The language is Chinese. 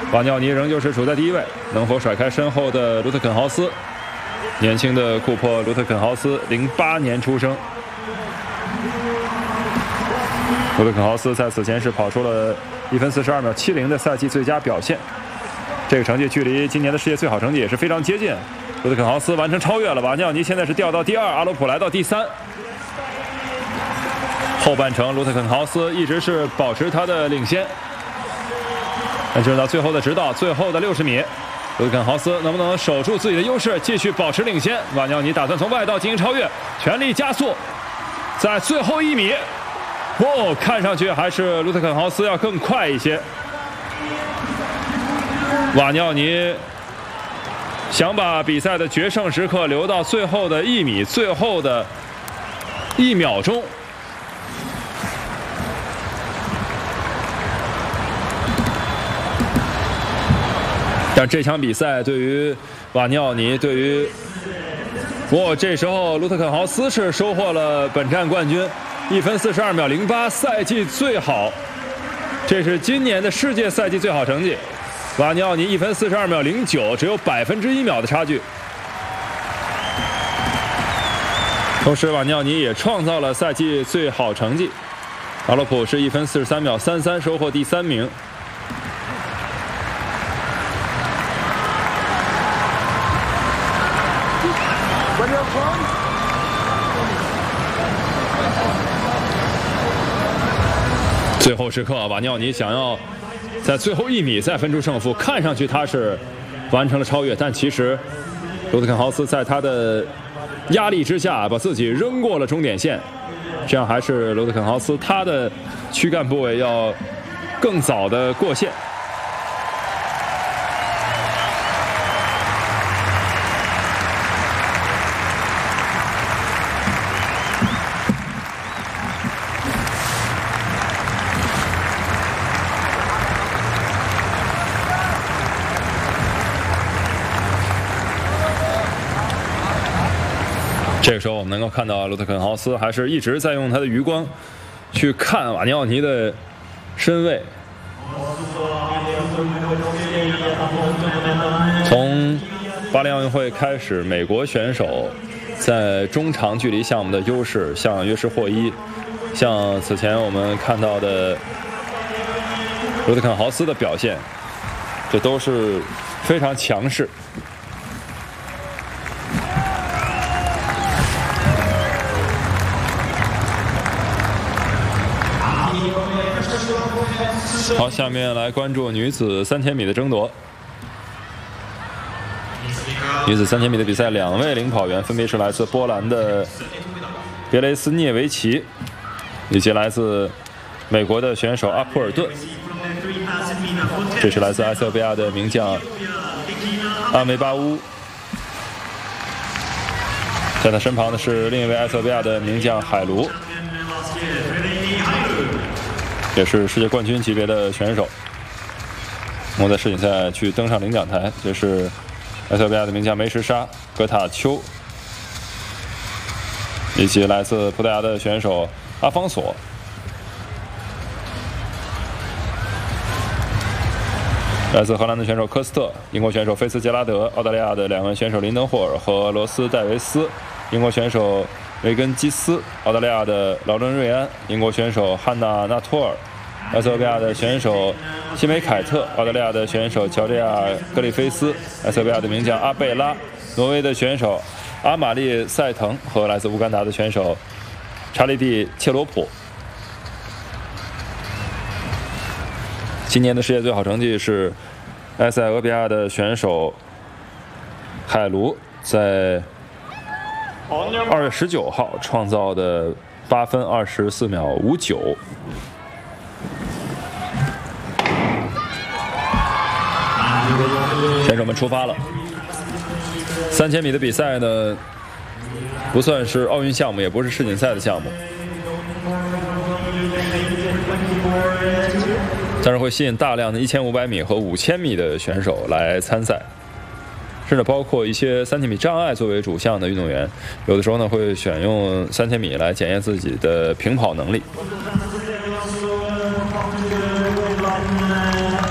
瓦尼奥尼仍旧是处在第一位，能否甩开身后的卢特肯豪斯？年轻的库珀·卢特肯豪斯，08年出生。卢特肯豪斯在此前是跑出了1分42秒70的赛季最佳表现，这个成绩距离今年的世界最好成绩也是非常接近。卢特肯豪斯完成超越了瓦尼奥尼，现在是掉到第2，阿罗普来到第3。后半程，卢特肯豪斯一直是保持他的领先。那进入到最后的直道，最后的60米，卢特肯豪斯能不能守住自己的优势，继续保持领先？瓦尼奥尼打算从外道进行超越，全力加速，在最后1米，看上去还是卢特肯豪斯要更快一些。瓦尼奥尼想把比赛的决胜时刻留到最后的1米，最后的1秒钟。但这场比赛对于瓦尼奥尼，对于这时候卢特肯豪斯是收获了本站冠军，1分42秒08，赛季最好，这是今年的世界赛季最好成绩。瓦尼奥尼1分42秒09，只有1%秒的差距。同时，瓦尼奥尼也创造了赛季最好成绩。阿罗普是1分43秒33，收获第3名。最后时刻，瓦尼奥尼想要在最后1米再分出胜负，看上去他是完成了超越，但其实卢特肯豪斯在他的压力之下把自己扔过了终点线，这样还是卢特肯豪斯他的躯干部位要更早的过线。这个时候，我们能够看到卢特肯豪斯还是一直在用他的余光去看瓦尼奥尼的身位。从巴黎奥运会开始，美国选手在中长距离项目的优势，像约什霍伊，像此前我们看到的卢特肯豪斯的表现，这都是非常强势。好，下面来关注女子3000米的争夺。女子3000米的比赛，2位领跑员分别是来自波兰的别雷斯涅维奇，以及来自美国的选手阿普尔顿。这是来自埃塞俄比亚的名将阿梅巴乌，在他身旁的是另一位埃塞俄比亚的名将海卢。也是世界冠军级别的选手，我在世锦赛去登上领奖台。这是埃塞俄比亚的名将梅什沙、格塔丘，以及来自葡萄牙的选手阿方索。来自荷兰的选手科斯特，英国选手菲茨杰拉德，澳大利亚的2位选手林登霍尔和罗斯戴维斯，英国选手维根基斯，澳大利亚的劳伦瑞安，英国选手汉娜纳托尔，埃塞俄比亚的选手西梅凯特，澳大利亚的选手乔治亚格里菲斯，埃塞俄比亚的名将阿贝拉，挪威的选手阿玛丽塞滕和来自乌干达的选手查理蒂切罗普。今年的世界最好成绩是埃塞俄比亚的选手海卢在2月19号创造的8分24秒59。选手们出发了。3000米的比赛呢，不算是奥运项目，也不是世锦赛的项目，但是会吸引大量的1500米和5000米的选手来参赛。甚至包括一些3000米障碍作为主项的运动员，有的时候呢会选用3000米来检验自己的平跑能力。